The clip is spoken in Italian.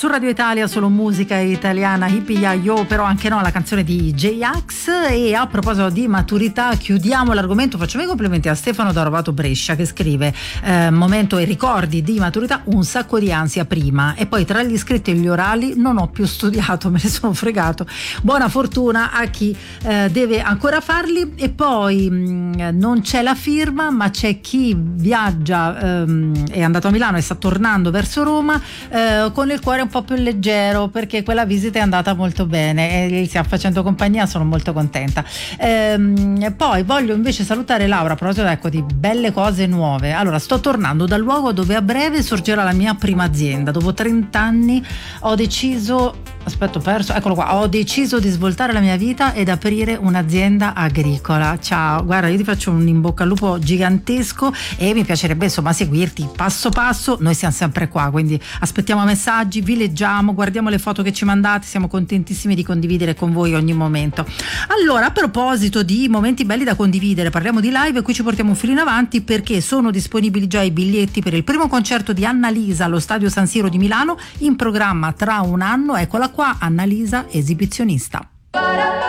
Su Radio Italia solo musica italiana, Hippie Ya Yo, però anche no, la canzone di J-Ax. E a proposito di maturità, chiudiamo l'argomento, facciamo i complimenti a Stefano da Rovato Brescia, che scrive momento e ricordi di maturità, un sacco di ansia prima e poi tra gli scritti e gli orali non ho più studiato, me ne sono fregato. Buona fortuna a chi deve ancora farli. E poi non c'è la firma, ma c'è chi viaggia, è andato a Milano e sta tornando verso Roma con il cuore un po' più leggero, perché quella visita è andata molto bene e gli stiamo facendo compagnia, sono molto contenta. Poi voglio invece salutare Laura a proposito, ecco, di belle cose nuove. Allora, sto tornando dal luogo dove a breve sorgerà la mia prima azienda. Dopo 30 anni ho deciso ho deciso di svoltare la mia vita ed aprire un'azienda agricola. Ciao, guarda, io ti faccio un in bocca al lupo gigantesco e mi piacerebbe insomma seguirti passo passo. Noi siamo sempre qua, quindi aspettiamo messaggi, vi leggiamo, guardiamo le foto che ci mandate, siamo contentissimi di condividere con voi ogni momento. Allora, a proposito di momenti belli da condividere, parliamo di live e qui ci portiamo un filo in avanti, perché sono disponibili già i biglietti per il primo concerto di Annalisa allo Stadio San Siro di Milano, in programma tra un anno. Eccola qua, Annalisa esibizionista.